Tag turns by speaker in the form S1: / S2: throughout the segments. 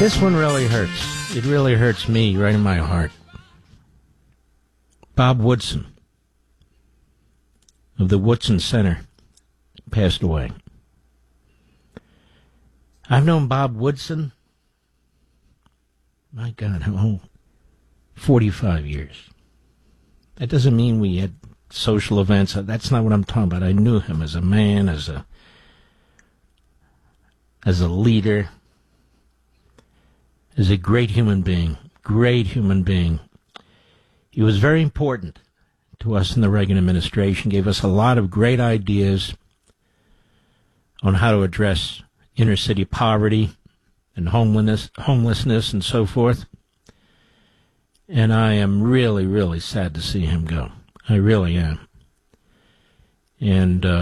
S1: This one really hurts. It really hurts me right in my heart. Bob Woodson of the Woodson Center passed away. I've known Bob Woodson, my God, how old? 45 years. That doesn't mean we had social events. That's not what I'm talking about. I knew him as a man, as a leader, as a great human being. Great human being. He was very important to us in the Reagan administration, gave us a lot of great ideas on how to address inner city poverty and homelessness and so forth. And I am really, really sad to see him go. I really am. And,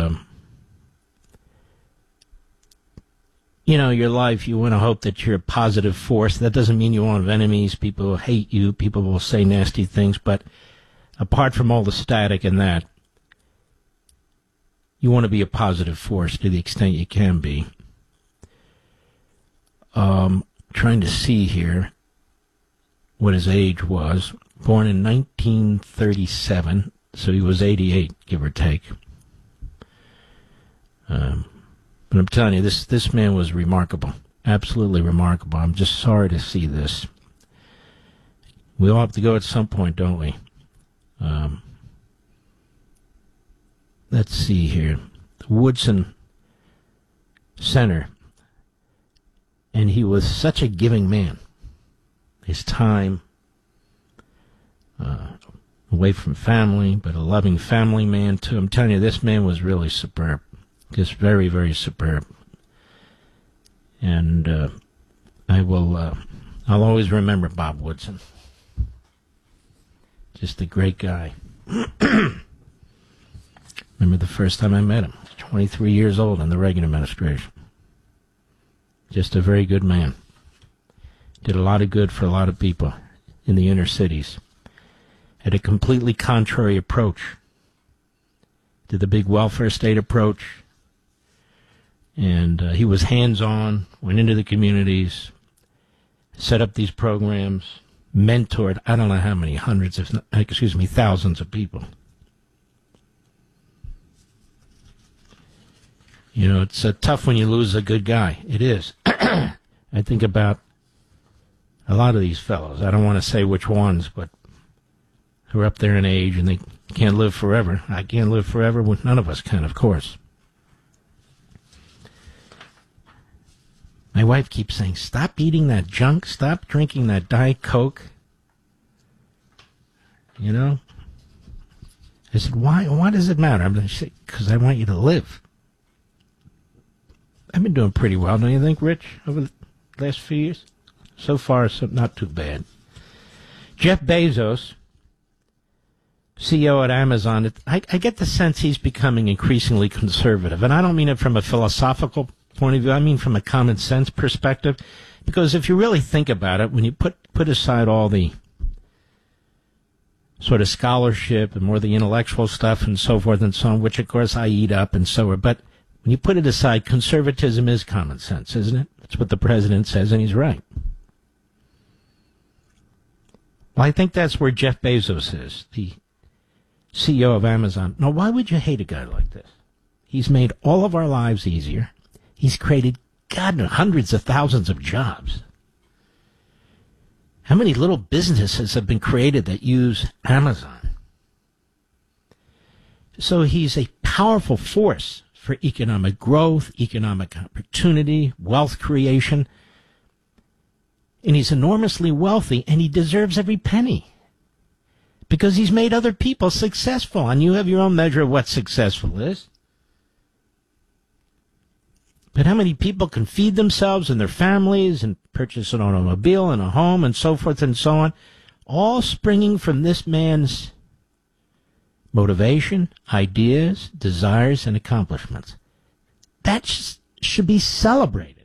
S1: your life, you want to hope that you're a positive force. That doesn't mean you won't have enemies. People will hate you. People will say nasty things. But apart from all the static and that, you want to be a positive force to the extent you can be. Trying to see here what his age was. Born in 1937, so he was 88, give or take. But I'm telling you, this man was remarkable. Absolutely remarkable. I'm just sorry to see this. We all have to go at some point, don't we? Let's see here. The Woodson Center. And he was such a giving man. His time away from family, but a loving family man, too. I'm telling you, this man was really superb. Just very, very superb. And I'll always remember Bob Woodson. Just a great guy. Remember the first time I met him. 23 years old in the Reagan administration. Just a very good man. Did a lot of good for a lot of people in the inner cities. Had a completely contrary approach to the big welfare state approach. And he was hands-on, went into the communities, set up these programs, mentored, I don't know how many, thousands of people. It's tough when you lose a good guy. It is. I think about a lot of these fellows. I don't want to say which ones, but who are up there in age and they can't live forever. I can't live forever. None of us can, of course. My wife keeps saying, stop eating that junk. Stop drinking that Diet Coke. I said, why? Why does it matter? I'm going to say, because I want you to live. I've been doing pretty well, don't you think, Rich, over the last few years? So far, not too bad. Jeff Bezos, CEO at Amazon, I get the sense he's becoming increasingly conservative. And I don't mean it from a philosophical point of view. I mean from a common sense perspective. Because if you really think about it, when you put aside all the sort of scholarship and more the intellectual stuff and so forth and so on, which, of course, I eat up and so on, but when you put it aside, conservatism is common sense, isn't it? That's what the president says, and he's right. Well, I think that's where Jeff Bezos is, the CEO of Amazon. Now, why would you hate a guy like this? He's made all of our lives easier. He's created, God, hundreds of thousands of jobs. How many little businesses have been created that use Amazon? So he's a powerful force for economic growth, economic opportunity, wealth creation. And he's enormously wealthy, and he deserves every penny. Because he's made other people successful, and you have your own measure of what successful is. But how many people can feed themselves and their families and purchase an automobile and a home and so forth and so on, all springing from this man's motivation, ideas, desires, and accomplishments. That should be celebrated.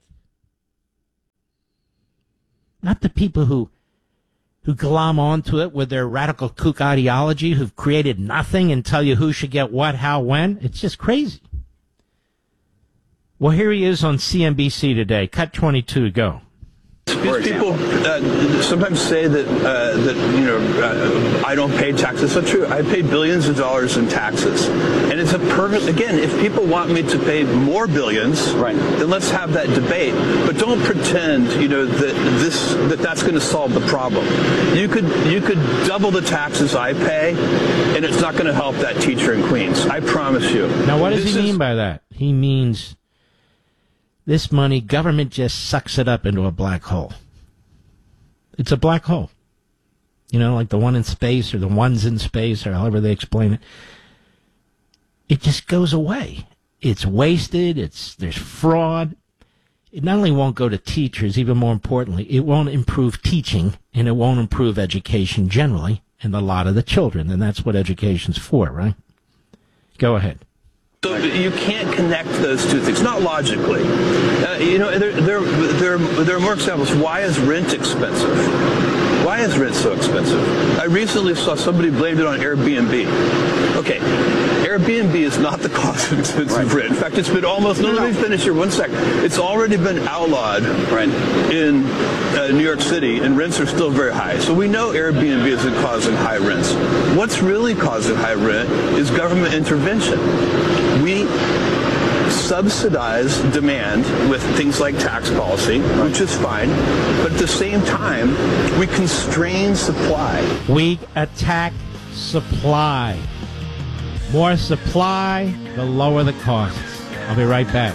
S1: Not the people who glom onto it with their radical kook ideology, who've created nothing and tell you who should get what, how, when. It's just crazy. Well, here he is on CNBC today. Cut 22, go.
S2: people sometimes say that I don't pay taxes. That's not true. I pay billions of dollars in taxes, and it's a perfect. Again, if people want me to pay more billions, right, then let's have that debate. But don't pretend, that's going to solve the problem. You could double the taxes I pay, and it's not going to help that teacher in Queens. I promise you.
S1: Now, what does he mean by that? He means this money, government just sucks it up into a black hole. It's a black hole. Like the one in space or the ones in space or however they explain it. It just goes away. It's wasted. There's fraud. It not only won't go to teachers, even more importantly, it won't improve teaching and it won't improve education generally and a lot of the children. And that's what education's for, right? Go ahead.
S2: So you can't connect those two things, not logically. There are more examples. Why is rent expensive? Why is rent so expensive? I recently saw somebody blamed it on Airbnb. Okay, Airbnb is not the cause of expensive rent. In fact, it's been almost, let me finish here 1 second. It's already been outlawed in New York City, and rents are still very high. So we know Airbnb isn't causing high rents. What's really causing high rent is government intervention. We subsidize demand with things like tax policy, which is fine, but at the same time, we constrain supply.
S1: We attack supply. More supply, the lower the costs. I'll be right back.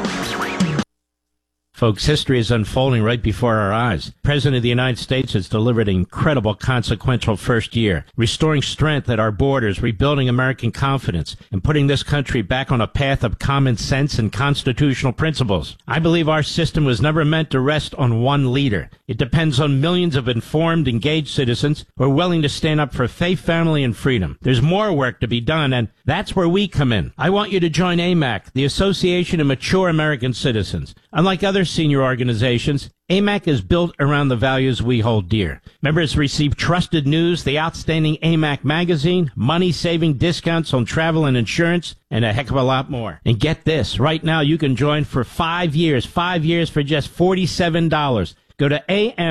S1: Folks, history is unfolding right before our eyes. The President of the United States has delivered an incredible, consequential first year, restoring strength at our borders, rebuilding American confidence, and putting this country back on a path of common sense and constitutional principles. I believe our system was never meant to rest on one leader. It depends on millions of informed, engaged citizens who are willing to stand up for faith, family, and freedom. There's more work to be done, and that's where we come in. I want you to join AMAC, the Association of Mature American Citizens. Unlike other senior organizations, AMAC is built around the values we hold dear. Members receive trusted news, the outstanding AMAC magazine, money-saving discounts on travel and insurance, and a heck of a lot more. And get this, right now you can join for 5 years for just $47. Go to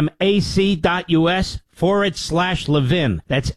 S1: amac.us/Levin. That's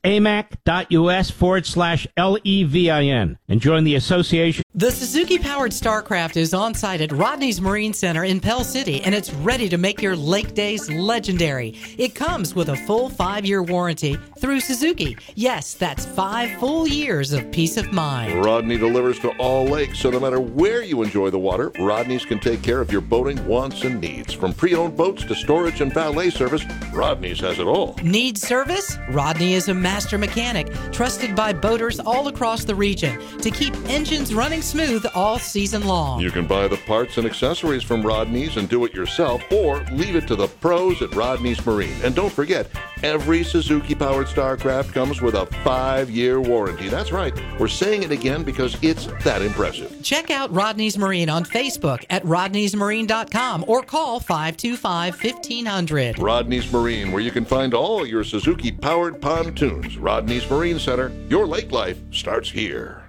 S1: amac.us/LEVIN. And join the association.
S3: The Suzuki-powered Starcraft is on site at Rodney's Marine Center in Pell City, and it's ready to make your lake days legendary. It comes with a full 5-year warranty through Suzuki. Yes, that's 5 full years of peace of mind.
S4: Rodney delivers to all lakes, so no matter where you enjoy the water, Rodney's can take care of your boating wants and needs. From pre-owned boats to storage and valet service, Rodney's has it all.
S3: Need service? Rodney is a master mechanic, trusted by boaters all across the region to keep engines running smooth all season long.
S4: You can buy the parts and accessories from Rodney's and do it yourself, or leave it to the pros at Rodney's Marine. And don't forget, every Suzuki-powered Starcraft comes with a 5-year warranty. That's right. We're saying it again because it's that impressive.
S3: Check out Rodney's Marine on Facebook at rodneysmarine.com or call 525-1500.
S4: Rodney's Marine, where you can find all your Suzuki-powered pontoons. Rodney's Marine Center. Your lake life starts here.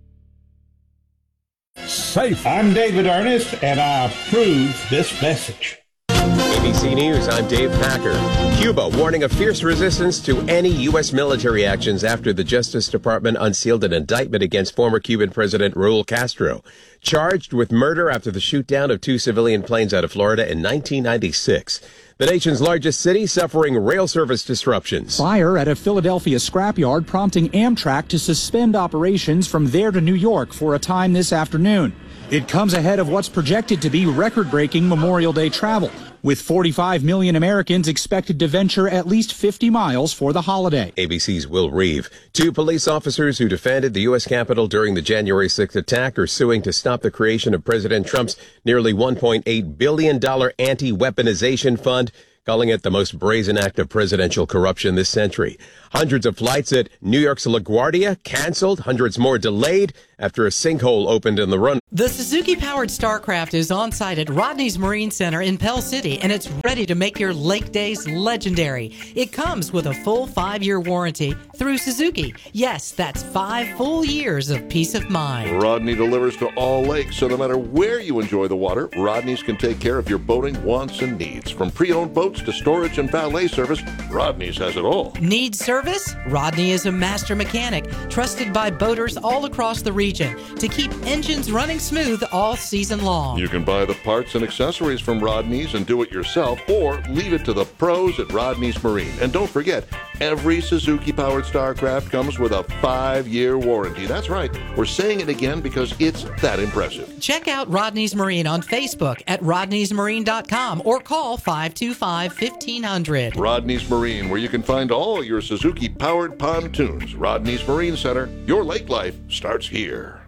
S5: Safe. I'm David Ernest, and I approve this message.
S6: ABC News, I'm Dave Packer. Cuba warning of fierce resistance to any U.S. military actions after the Justice Department unsealed an indictment against former Cuban President Raul Castro, charged with murder after the shoot-down of 2 civilian planes out of Florida in 1996. The nation's largest city suffering rail service disruptions.
S7: Fire at a Philadelphia scrapyard prompting Amtrak to suspend operations from there to New York for a time this afternoon. It comes ahead of what's projected to be record-breaking Memorial Day travel, with 45 million Americans expected to venture at least 50 miles for the holiday.
S6: ABC's Will Reeve. 2 police officers who defended the U.S. Capitol during the January 6th attack are suing to stop the creation of President Trump's nearly $1.8 billion anti-weaponization fund, calling it the most brazen act of presidential corruption this century. Hundreds of flights at New York's LaGuardia canceled, hundreds more delayed, after a sinkhole opened in the run.
S3: The Suzuki-powered Starcraft is on site at Rodney's Marine Center in Pell City, and it's ready to make your lake days legendary. It comes with a full 5-year warranty through Suzuki. Yes, that's 5 full years of peace of mind.
S4: Rodney delivers to all lakes, so no matter where you enjoy the water, Rodney's can take care of your boating wants and needs. From pre-owned boats to storage and valet service, Rodney's has it all.
S3: Need service? Rodney is a master mechanic, trusted by boaters all across the region to keep engines running smooth all season long.
S4: You can buy the parts and accessories from Rodney's and do it yourself, or leave it to the pros at Rodney's Marine. And don't forget, every Suzuki-powered Starcraft comes with a 5-year warranty. That's right. We're saying it again because it's that impressive.
S3: Check out Rodney's Marine on Facebook at rodneysmarine.com or call 525-1500.
S4: Rodney's Marine, where you can find all your Suzuki-powered pontoons. Rodney's Marine Center. Your lake life starts here.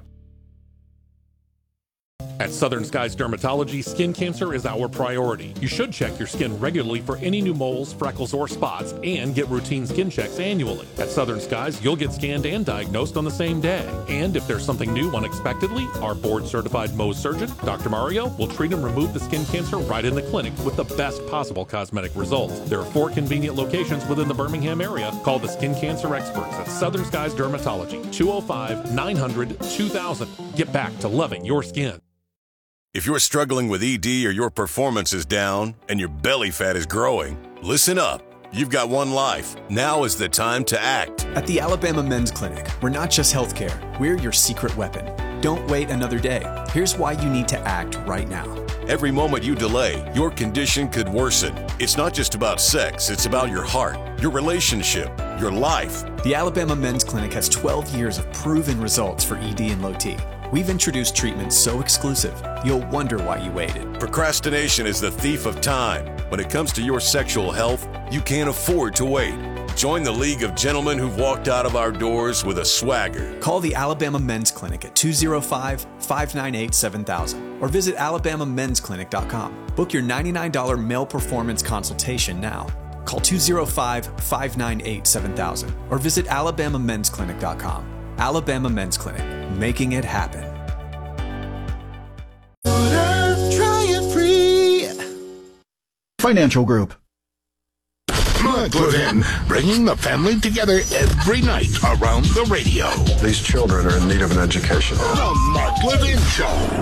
S8: At Southern Skies Dermatology, skin cancer is our priority. You should check your skin regularly for any new moles, freckles, or spots, and get routine skin checks annually. At Southern Skies, you'll get scanned and diagnosed on the same day. And if there's something new unexpectedly, our board-certified Mohs surgeon, Dr. Mario, will treat and remove the skin cancer right in the clinic with the best possible cosmetic results. There are 4 convenient locations within the Birmingham area. Call the skin cancer experts at Southern Skies Dermatology, 205-900-2000. Get back to loving your skin.
S9: If you're struggling with ED or your performance is down and your belly fat is growing, listen up. You've got one life. Now is the time to act.
S10: At the Alabama Men's Clinic, we're not just healthcare. We're your secret weapon. Don't wait another day. Here's why you need to act right now.
S9: Every moment you delay, your condition could worsen. It's not just about sex. It's about your heart, your relationship, your life.
S10: The Alabama Men's Clinic has 12 years of proven results for ED and low T. We've introduced treatments so exclusive, you'll wonder why you waited.
S9: Procrastination is the thief of time. When it comes to your sexual health, you can't afford to wait. Join the League of Gentlemen who've walked out of our doors with a swagger.
S10: Call the Alabama Men's Clinic at 205-598-7000 or visit alabamamensclinic.com. Book your $99 male performance consultation now. Call 205-598-7000 or visit alabamamensclinic.com. Alabama Men's Clinic, making it happen.
S11: Financial Group.
S12: Mark Levin, bringing the family together every night around the radio.
S13: These children are in need of an education.
S12: The Mark Levin Show.